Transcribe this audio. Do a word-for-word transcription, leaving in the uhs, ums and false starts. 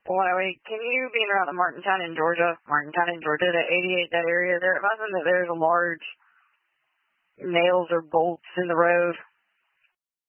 Well, wait, can you, being around the Martintown in Georgia, Martintown in Georgia, that eighty-eight, that area there, it wasn't that there's a large nails or bolts in the road